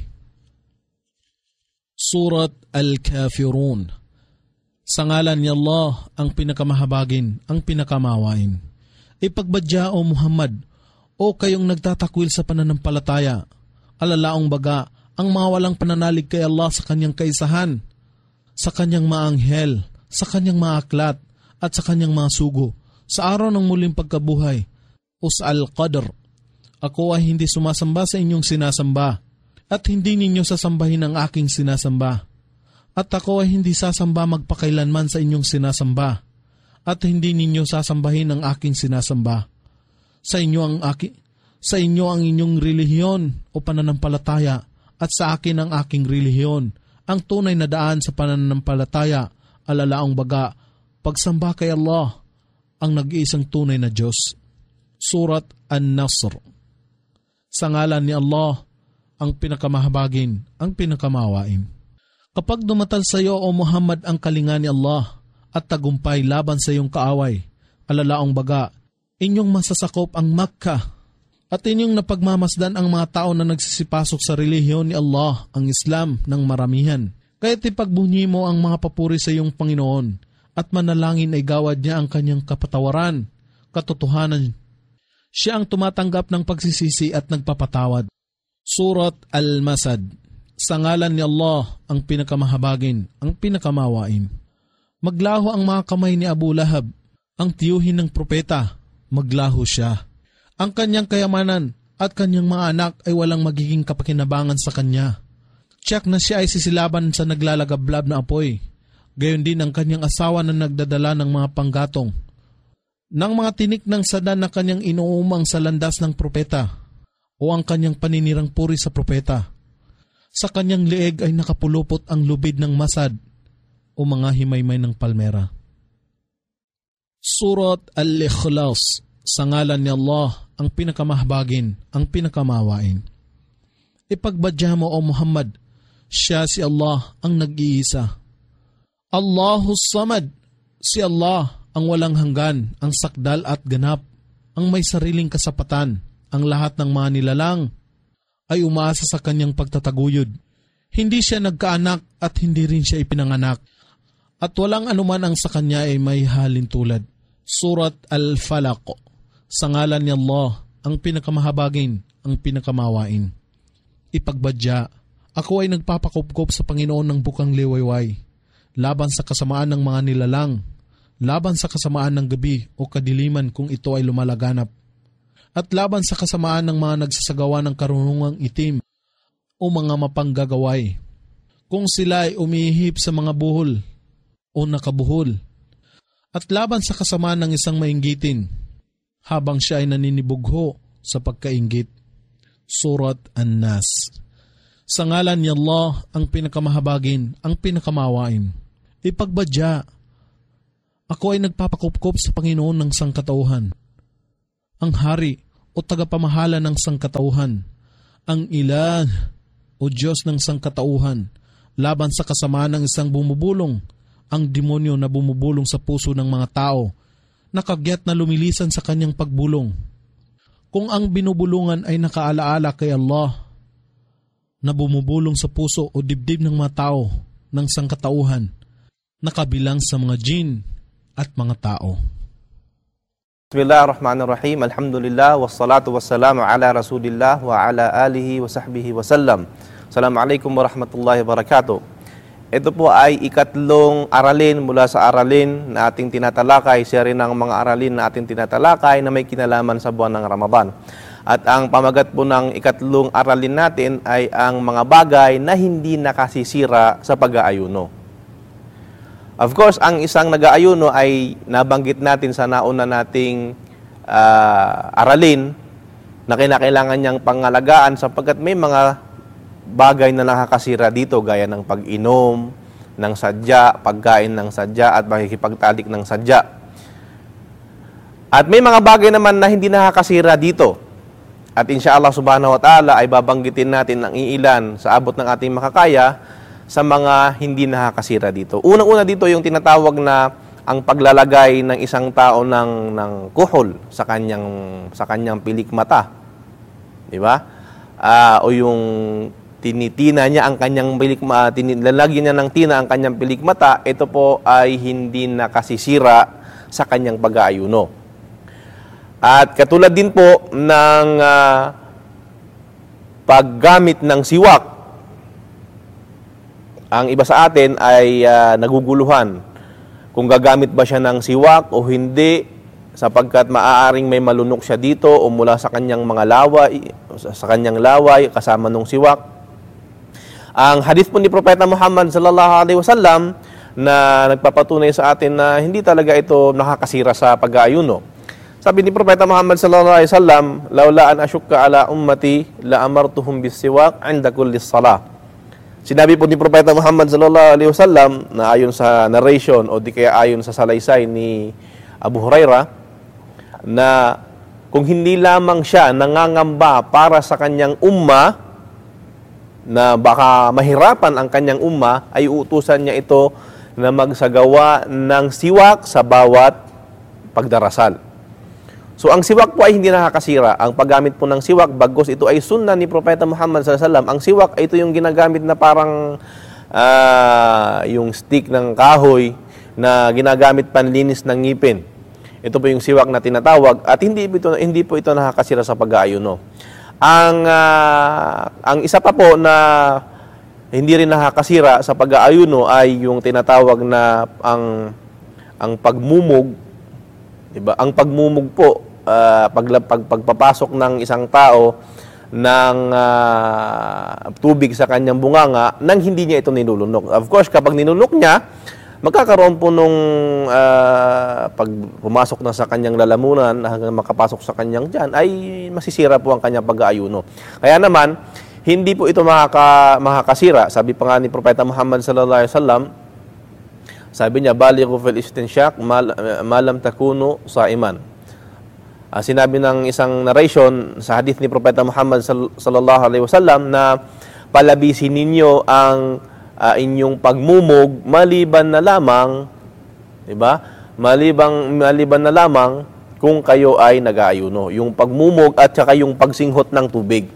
Surat Al-Kafirun. Sa ngalan ni Allah, ang pinakamahabagin, ang pinakamawain. Ipagbadya, O Muhammad, o kayong nagtatakwil sa pananampalataya, alalaong baga ang mga walang pananalig kay Allah sa kanyang kaisahan, sa kanyang maanghel, sa kanyang mga aklat, at sa kanyang mga sugo, sa araw ng muling pagkabuhay, o sa Al-Qadr. Ako ay hindi sumasamba sa inyong sinasamba, at hindi ninyo sasambahin ang aking sinasamba. At ako ay hindi sasamba magpakailanman sa inyong sinasamba, at hindi ninyo sasambahin ang aking sinasamba. Sa inyo ang aki, sa inyo ang inyong relihiyon o pananampalataya, at sa akin ang aking relihiyon, ang tunay na daan sa pananampalataya, alalaong baga, pagsamba kay Allah, ang nag-iisang tunay na Diyos. Surat An-Nasr. Sa ngalan ni Allah, ang pinakamahabagin, ang pinakamawain. Kapag dumatal sa iyo, O Muhammad, ang kalinga ni Allah at tagumpay laban sa iyong kaaway, alalaong baga, inyong masasakop ang Makkah at inyong napagmamasdan ang mga tao na nagsisipasok sa relihiyon ni Allah, ang Islam, ng maramihan. Kaya't ipagbunyi mo ang mga papuri sa iyong Panginoon at manalangin ay gawad niya ang kanyang kapatawaran. Katotohanan, siya ang tumatanggap ng pagsisisi at nagpapatawad. Surat Al-Masad. Sa ngalan ni Allah, ang pinakamahabagin, ang pinakamawain. Maglaho ang mga kamay ni Abu Lahab, ang tiyuhin ng propeta, maglaho siya. Ang kanyang kayamanan at kanyang mga anak ay walang magiging kapakinabangan sa kanya. Tiyak na siya ay sisilaban sa naglalagablab na apoy. Gayon din ang kanyang asawa na nagdadala ng mga panggatong, ng mga tinik ng sadan na kanyang inuumang sa landas ng propeta, o ang kanyang paninirang puri sa propeta. Sa kanyang leeg ay nakapulupot ang lubid ng masad o mga himaymay ng palmera. Surat Al-Ikhlas. Sa ngalan ni Allah, ang pinakamahabagin, ang pinakamawain. Ipagbadya mo, O Muhammad, siya si Allah ang nag-iisa. Allahus Samad, si Allah ang walang hanggan, ang sakdal at ganap, ang may sariling kasapatan. Ang lahat ng mga nilalang ay umaasa sa kanyang pagtataguyod. Hindi siya nagkaanak at hindi rin siya ipinanganak, at walang anuman ang sa kanya ay may halin tulad. Surat Al-Falaq. Sa ngalan ni Allah, ang pinakamahabagin, ang pinakamawain. Ipagbadya, ako ay nagpapakupkop sa Panginoon ng bukang liwayway, laban sa kasamaan ng mga nilalang, laban sa kasamaan ng gabi o kadiliman kung ito ay lumalaganap, at laban sa kasamaan ng mga nagsasagawa ng karunungang itim o mga mapanggagaway, kung sila ay umihip sa mga buhol o nakabuhol, at laban sa kasamaan ng isang mainggitin, habang siya ay naninibugho sa pagkainggit. Surat An-Nas. Sa ngalan ni Allah, ang pinakamahabagin, ang pinakamawain. Ipagbadya, ako ay nagpapakupkop sa Panginoon ng sangkatauhan, ang hari o tagapamahala ng sangkatauhan, ang ilan o Diyos ng sangkatauhan, laban sa kasamaan ng isang bumubulong, ang demonyo na bumubulong sa puso ng mga tao, nakagyat na lumilisan sa kanyang pagbulong. Kung ang binubulungan ay nakaalaala kay Allah, na bumubulong sa puso o dibdib ng mga tao ng sangkatauhan, nakabilang sa mga jin at mga tao. Bismillahirrahmanirrahim. Alhamdulillah wassalatu wassalamu ala Rasulillah wa ala alihi wa sahbihi wa sallam. Assalamualaikum warahmatullahi wabarakatuh. Ito po ay ikatlong aralin mula sa aralin na ating tinatalakay, seri ng mga aralin na ating tinatalakay na may kinalaman sa buwan ng Ramadan. At ang pamagat po ng ikatlong aralin natin ay ang mga bagay na hindi nakasisira sa pag-aayuno. Of course, ang isang nag-aayuno ay nabanggit natin sa nauna nating uh, aralin na kinakailangan niyang pangalagaan sapagkat may mga bagay na nakakasira dito gaya ng pag-inom ng sadya, pagkain ng sadya at makikipagtalik ng sadya. At may mga bagay naman na hindi nakakasira dito. At insyaAllah subhanahu wa ta'ala ay babanggitin natin ang iilan sa abot ng ating makakaya sa mga hindi nakakasira dito. Unang-una dito yung tinatawag na ang paglalagay ng isang tao ng, ng kuhol sa kanyang, sa kanyang pilik mata. Di ba? Uh, o yung tinitina niya ang kanyang pilik mata, lalagyan niya ng tina ang kanyang pilik mata, ito po ay hindi nakasisira sa kanyang pag-aayuno. At katulad din po ng uh, paggamit ng siwak, ang iba sa atin ay uh, naguguluhan kung gagamit ba siya ng siwak o hindi sapagkat maaaring may malunok siya dito o mula sa kanyang mga laway, sa kanyang laway kasama ng siwak. Ang hadith po ni Propeta Muhammad sallallahu alaihi wasallam na nagpapatunay sa atin na hindi talaga ito nakakasira sa pag-aayuno. Sabi ni Propeta Muhammad sallallahu alaihi wasallam, "Laula an ashukka ala ummati la amartuhum bis-siwak 'inda kulli shalah." Sinabi po ni Propeta Muhammad sallallahu alaihi wasallam na ayon sa narration o di kaya ayon sa salaysay ni Abu Hurairah na kung hindi lamang siya nangangamba para sa kanyang umma na baka mahirapan ang kanyang umma, ay uutusan niya ito na magsagawa ng siwak sa bawat pagdarasal. So ang siwak po ay hindi nakakasira. Ang paggamit po ng siwak, bagos ito ay sunna ni Propeta Muhammad sallallahu alaihi wasallam. Ang siwak ay ito yung ginagamit na parang uh, yung stick ng kahoy na ginagamit panlinis ng ngipin. Ito po yung siwak na tinatawag at hindi ito hindi po ito nakakasira sa pag-aayuno. Ang uh, ang isa pa po na hindi rin nakakasira sa pag-aayuno ay yung tinatawag na ang ang pagmumog, diba? Ang pagmumog po Uh, pag, pag, pagpapasok ng isang tao ng uh, tubig sa kanyang bunganga nang hindi niya ito ninulunok. Of course, kapag ninulunok niya, magkakaroon po nung uh, pag pumasok na sa kanyang lalamunan hanggang makapasok sa kanyang tiyan, ay masisira po ang kanyang pag-aayuno. Kaya naman, hindi po ito makaka, makakasira. Sabi pa nga ni Propeta Muhammad sallallahu alaihi wasallam, sabi niya, "Balighu fil istinsyak mal, malam takunu saiman." Uh, sinabi ng isang narration sa hadith ni Propeta Muhammad sallallahu alaihi wasallam na palabisin ninyo ang uh, inyong pagmumog maliban na lamang, 'di ba? Malibang maliban na lamang kung kayo ay nag-aayuno. Yung pagmumog at saka yung pagsinghot ng tubig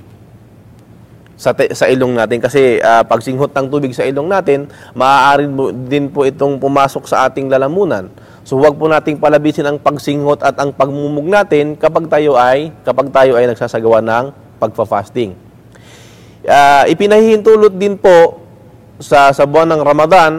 sa te, sa ilong natin kasi uh, pagsinghot ng tubig sa ilong natin, maaari din po itong pumasok sa ating lalamunan. So huwag po nating palabisin ang pagsinghot at ang pagmumug natin kapag tayo ay kapag tayo ay nagsasagawa ng pagfa-fasting. Uh, ipinahihintulot din po sa sa buwan ng Ramadan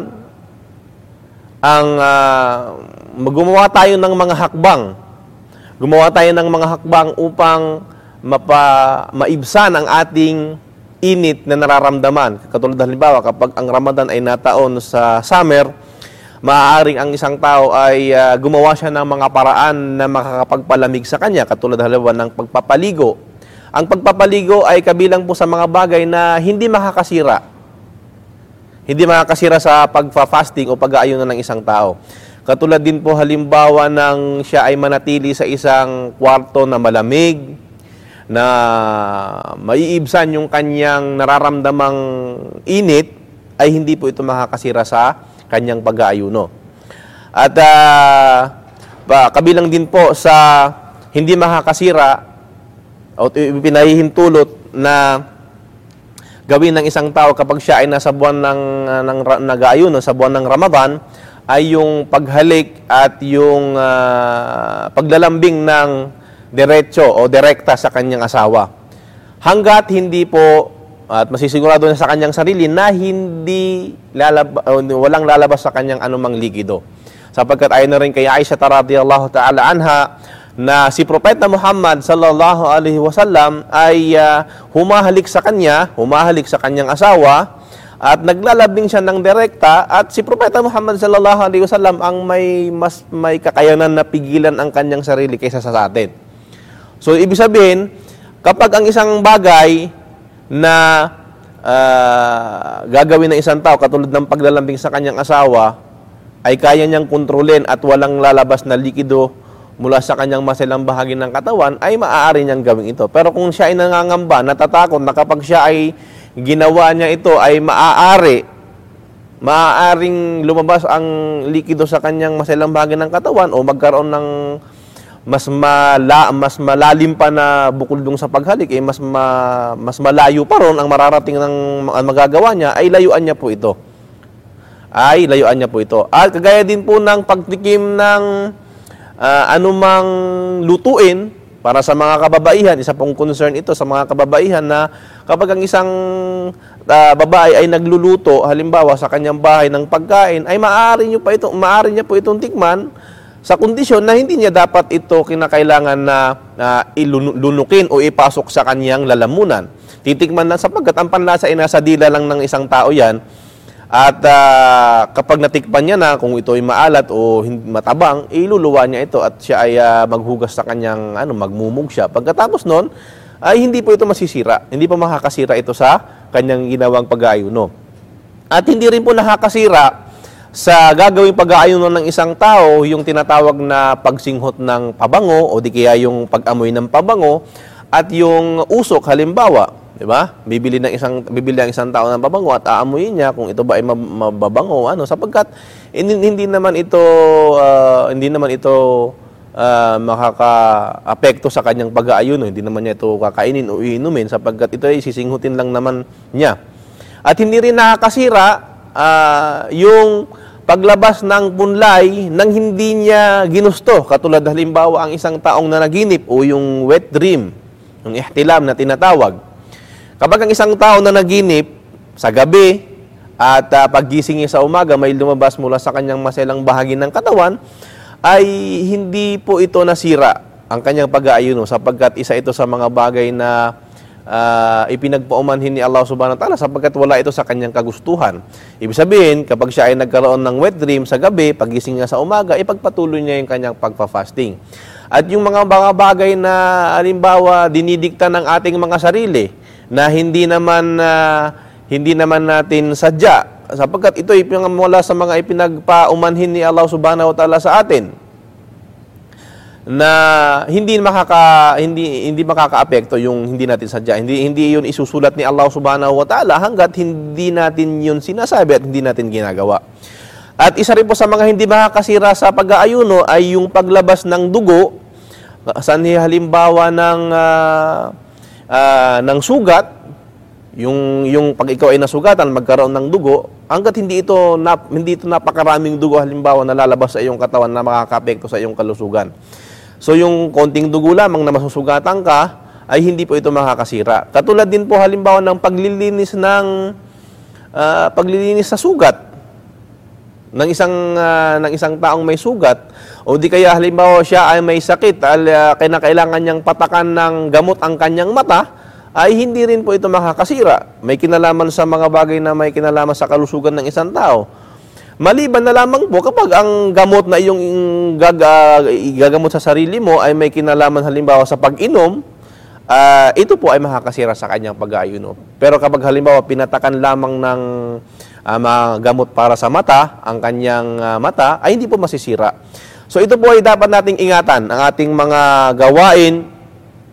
ang uh, gumawa tayo ng mga hakbang. Gumawa tayo ng mga hakbang upang mapa, maibsan ang ating init na nararamdaman. Katulad halimbawa kapag ang Ramadan ay nataon sa summer, maaaring ang isang tao ay uh, gumawa siya ng mga paraan na makakapagpalamig sa kanya, katulad halimbawa ng pagpapaligo. Ang pagpapaligo ay kabilang po sa mga bagay na hindi makakasira. Hindi makakasira sa pagfa-fasting o pag-aayuno ng isang tao. Katulad din po halimbawa ng siya ay manatili sa isang kwarto na malamig, na maiibsan yung kanyang nararamdamang init, ay hindi po ito makakasira sa kanyang pag-aayuno. At uh, pa, kabilang din po sa hindi makakasira o pinahihintulot na gawin ng isang tao kapag siya ay nasa buwan ng, ng nag-aayuno, sa buwan ng Ramadan, ay yung paghalik at yung uh, paglalambing ng diretso o direkta sa kanyang asawa. Hanggat hindi po, at masisigurado na sa kanyang sarili na hindi lalab walang lalabas sa kanyang anumang likido. Sapagkat ayon na rin kay Aisha radhiyallahu ta'ala anha na si Propeta Muhammad sallallahu alaihi wasallam ay uh, humahalik sa kanya, humahalik sa kanyang asawa at naglalabing siya ng direkta, at si Propeta Muhammad sallallahu alaihi wasallam ang may mas may kakayanan na pigilan ang kanyang sarili kaysa sa atin. So ibig sabihin, kapag ang isang bagay na uh, gagawin ng isang tao katulad ng paglalambing sa kanyang asawa ay kaya niyang kontrolin at walang lalabas na likido mula sa kanyang maselang bahagi ng katawan, ay maaari niyang gawin ito. Pero kung siya ay nangangamba, natatakot na kapag siya ay ginawa niya ito ay maaari maaaring lumabas ang likido sa kanyang maselang bahagi ng katawan o magkaroon ng mas mala, mas malalim pa na bukol dung sa paghalik, eh, mas ma, mas malayo pa ron ang mararating ng ang magagawa niya, ay layuan niya po ito. Ay layuan niya po ito. At kagaya din po ng pagtikim ng uh, anumang lutuin para sa mga kababaihan, isa pong concern ito sa mga kababaihan na kapag ang isang uh, babae ay nagluluto halimbawa sa kanyang bahay ng pagkain, ay maaari niyo pa ito, maaari niya po itong tikman sa kondisyon na hindi niya dapat ito kinakailangan na uh, ilunukin o ipasok sa kanyang lalamunan. Titikman lang sapagkat ang panlasa ay nasa dila lang ng isang tao yan. At uh, kapag natikman niya na kung ito ay maalat o matabang, iluluwa niya ito at siya ay uh, maghugas sa kanyang, ano, magmumug siya. Pagkatapos nun, ay hindi po ito masisira. Hindi pa makakasira ito sa kanyang ginawang pag-aayuno. At hindi rin po nakakasira sa gagawing pag-aayuno ng isang tao, yung tinatawag na pagsinghot ng pabango o di kaya yung pag-amoy ng pabango at yung usok halimbawa, di ba? Bibili ng isang bibili ang isang tao ng pabango at aamuyin niya kung ito ba ay mababango, ano, sapagkat hindi, hindi naman ito uh, hindi naman ito uh, makaka-apekto sa kanyang pag-aayuno, hindi naman niya ito kakainin o iinumin sapagkat ito ay sisinghutin lang naman niya. At hindi rin nakakasira uh, yung paglabas ng punlay nang hindi niya ginusto, katulad halimbawa ang isang taong nanaginip o yung wet dream, yung ihtilam na tinatawag. Kapag ang isang tao na naginip sa gabi at uh, paggising niya sa umaga may lumabas mula sa kanyang maselang bahagi ng katawan, ay hindi po ito nasira ang kanyang pag-aayuno sapagkat isa ito sa mga bagay na uh, ipinagpaumanhin ni Allah subhanahu wa ta'ala sapagkat wala ito sa kanyang kagustuhan. Ibig sabihin, kapag siya ay nagkaroon ng wet dream sa gabi, paggising niya sa umaga, ipagpatuloy niya yung kanyang pagpa-fasting. At yung mga bagay na halimbawa dinidikta ng ating mga sarili na hindi naman uh, hindi naman natin sadya sapagkat ito ay mula sa mga ipinagpaumanhin ni Allah subhanahu wa ta'ala sa atin na hindi makaka hindi hindi makakaapekto yung hindi natin sadya, hindi hindi yun isusulat ni Allah subhanahu wa ta'ala hangga't hindi natin yun sinasabi at hindi natin ginagawa. At isa rin po sa mga hindi makakasira sa pag-aayuno ay yung paglabas ng dugo, saan halimbawa ng uh, uh, ng sugat, yung yung pag ikaw ay nasugatan magkaroon ng dugo, hangga't hindi ito nap, hindi ito napakaraming dugo halimbawa na lalabas sa iyong katawan na makakaapekto sa iyong kalusugan. So yung konting dugo lamang na masusugatan ka ay hindi po ito makakasira. Katulad din po halimbawa ng paglilinis ng uh, paglilinis sa sugat ng isang uh, ng isang taong may sugat o di kaya halimbawa siya ay may sakit al uh, kinakailangan niyang patakan ng gamot ang kanyang mata, ay hindi rin po ito makakasira. May kinalaman sa mga bagay na may kinalaman sa kalusugan ng isang tao. Maliban na lamang po kapag ang gamot na iyong gaga, gagamot sa sarili mo ay may kinalaman halimbawa sa pag-inom, uh, ito po ay makakasira sa kanyang pag-aayuno. Pero kapag halimbawa pinatakan lamang ng uh, mga gamot para sa mata, ang kanyang uh, mata, ay hindi po masisira. So ito po ay dapat nating ingatan, ang ating mga gawain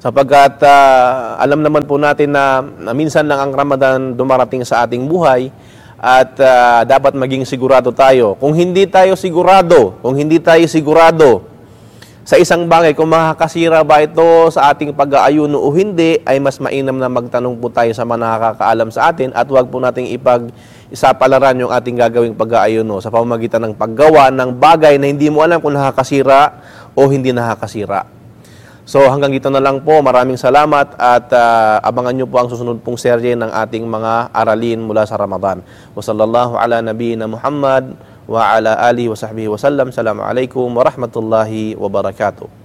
Sapagkat uh, alam naman po natin na, na minsan lang ang Ramadan dumarating sa ating buhay at uh, dapat maging sigurado tayo. Kung hindi tayo sigurado, kung hindi tayo sigurado sa isang bagay, kung makakasira ba ito sa ating pag-aayuno o hindi, ay mas mainam na magtanong po tayo sa mga nakakaalam sa atin at huwag po nating ipag isapalaran yung ating gagawing pag-aayuno sa pamamagitan ng paggawa ng bagay na hindi mo alam kung nakakasira o hindi nakakasira. So hanggang dito na lang po. Maraming salamat at uh, abangan nyo po ang susunod pong serye ng ating mga aralin mula sa Ramadan. Wa sallallahu ala nabiyina Muhammad wa ala alihi wa sahbihi wa sallam. Assalamualaikum warahmatullahi wabarakatuh.